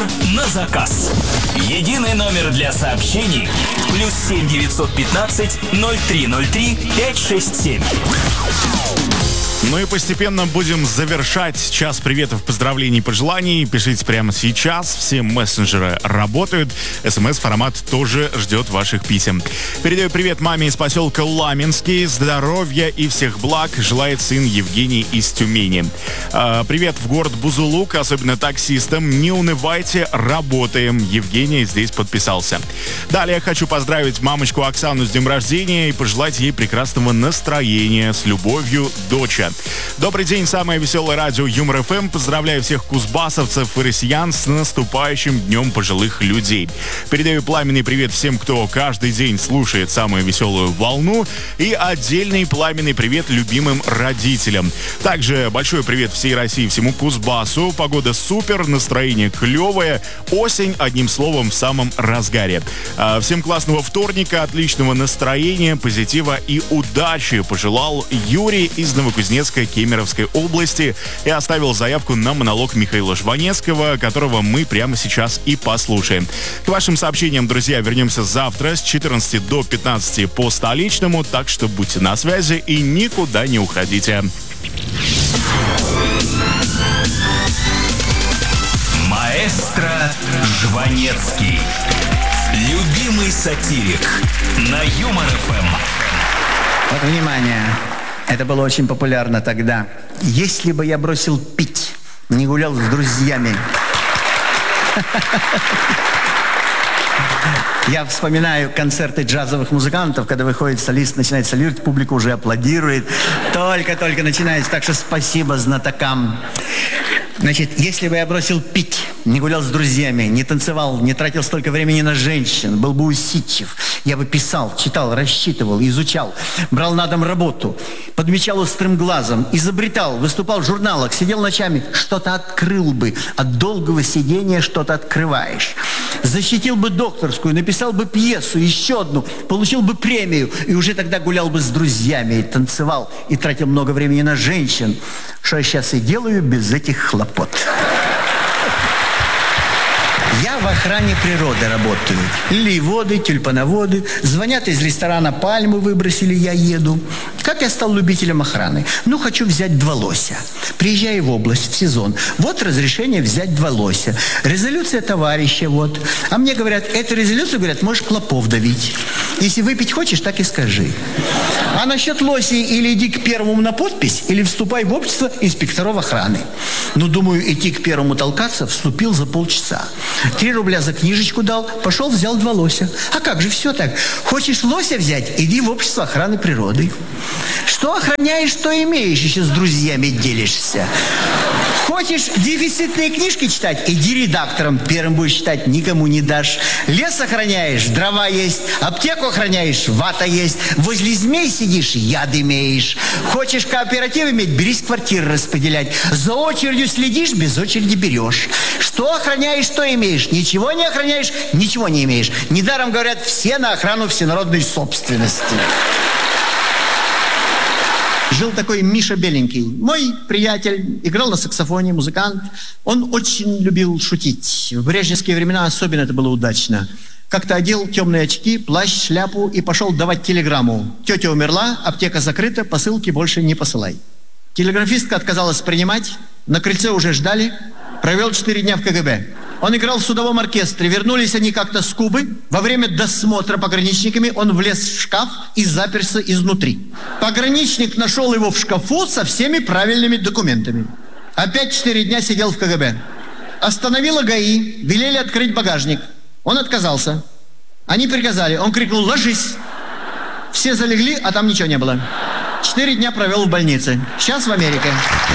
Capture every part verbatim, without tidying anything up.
на заказ. Единый номер для сообщений. Плюс семь девятьсот пятнадцать ноль три ноль три пять шесть семь. Ну и постепенно будем завершать час приветов, поздравлений и пожеланий. Пишите прямо сейчас. Все мессенджеры работают. СМС-формат тоже ждет ваших писем. Передаю привет маме из поселка Ламинский. Здоровья и всех благ желает сын Евгений из Тюмени. А, привет в город Бузулук, особенно таксистам. Не унывайте, работаем. Евгений здесь подписался. Далее хочу поздравить мамочку Оксану с днем рождения и пожелать ей прекрасного настроения. С любовью, доча. Добрый день, самое веселое радио Юмор ФМ. Поздравляю всех кузбассовцев и россиян с наступающим днем пожилых людей. Передаю пламенный привет всем, кто каждый день слушает самую веселую волну. И отдельный пламенный привет любимым родителям. Также большой привет всей России, всему Кузбассу. Погода супер, настроение клевое. Осень, одним словом, в самом разгаре. Всем классного вторника, отличного настроения, позитива и удачи пожелал Юрий из Новокузнецка Кемеровской области и оставил заявку на монолог Михаила Жванецкого, которого мы прямо сейчас и послушаем. К вашим сообщениям, друзья, вернемся завтра с четырнадцати до пятнадцати по столичному, так что будьте на связи и никуда не уходите. Маэстро Жванецкий. Любимый сатирик на Юмор ФМ. Вот, внимание. Это было очень популярно тогда. Если бы я бросил пить, не гулял с друзьями. Я вспоминаю концерты джазовых музыкантов, когда выходит солист, начинает солировать, публика уже аплодирует. Только-только начинается, так что спасибо знатокам. Значит, если бы я бросил пить, не гулял с друзьями, не танцевал, не тратил столько времени на женщин, был бы усидчив, я бы писал, читал, рассчитывал, изучал, брал на дом работу, подмечал острым глазом, изобретал, выступал в журналах, сидел ночами, что-то открыл бы. От долгого сидения что-то открываешь. Защитил бы докторскую, написал бы пьесу, еще одну, получил бы премию, и уже тогда гулял бы с друзьями, и танцевал, и тратил много времени на женщин. Что я сейчас и делаю без этих хлопот. Я в охране природы работаю. Лилиеводы, тюльпановоды. Звонят из ресторана, пальмы выбросили, я еду. Как я стал любителем охраны? Ну, хочу взять два лося. Приезжаю в область в сезон. Вот разрешение взять два лося. Резолюция товарища, вот. А мне говорят, эту резолюцию, говорят, можешь клопов давить. Если выпить хочешь, так и скажи. А насчет лосей или иди к первому на подпись, или вступай в общество инспекторов охраны. Ну, думаю, идти к первому толкаться, вступил за полчаса. Три рубля за книжечку дал, пошел, взял два лося. А как же все так? Хочешь лося взять? Иди в общество охраны природы. Что охраняешь, что имеешь, еще с друзьями делишься. Хочешь дефицитные книжки читать? Иди редактором, первым будешь читать, никому не дашь. Лес охраняешь, дрова есть. Аптеку охраняешь, вата есть. Возле змей сидишь, яд имеешь. Хочешь кооператив иметь, берись квартиры распределять. За очередью следишь, без очереди берешь. Что охраняешь, что имеешь? Ничего не охраняешь, ничего не имеешь. Недаром говорят, все на охрану всенародной собственности. Жил такой Миша Беленький. Мой приятель, играл на саксофоне, музыкант. Он очень любил шутить. В брежневские времена особенно это было удачно. Как-то одел темные очки, плащ, шляпу и пошел давать телеграмму. Тетя умерла, аптека закрыта, посылки больше не посылай. Телеграфистка отказалась принимать, на крыльце уже ждали. Провел четыре дня в ка гэ бэ. Он играл в судовом оркестре. Вернулись они как-то с Кубы. Во время досмотра пограничниками он влез в шкаф и заперся изнутри. Пограничник нашел его в шкафу со всеми правильными документами. Опять четыре дня сидел в ка гэ бэ. Остановила га и, велели открыть багажник. Он отказался. Они приказали. Он крикнул: «Ложись!» Все залегли, а там ничего не было. Четыре дня провел в больнице. Сейчас в Америке.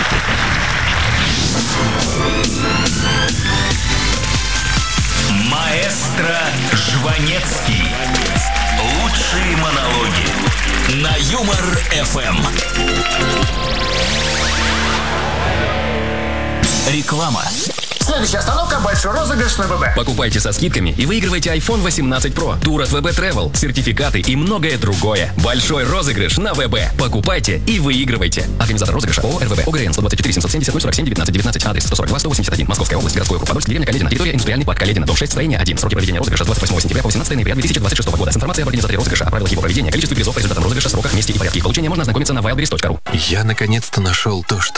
Маэстро Жванецкий. Лучшие монологи на Юмор эф эм. Реклама. Следующая остановка – большой розыгрыш на ВБ. Покупайте со скидками и выигрывайте айфон восемнадцать про, тур от ВБ Travel, сертификаты и многое другое. Большой розыгрыш на ВБ. Покупайте и выигрывайте. Организатор розыгрыша ООО РВБ ОГРН сто двадцать четыре семьсот семьдесят ноль сорок семь девятнадцать девятнадцать. Адрес сто сорок два сто восемьдесят один. Московская область. Городской округ Подольск. Деревня Каледина. Территория индустриальный парк Каледина. Дом шесть. Строение один. Сроки проведения розыгрыша с двадцать восьмого сентября по восемнадцатое ноября две тысячи двадцать шестого года. С информацией об организаторе розыгрыша, о правилах его проведения, количестве призов, результатам розыгрыша, сроках, месте и порядке их получения можно ознакомиться на wildberries точка ру. Я наконец-то нашел то, что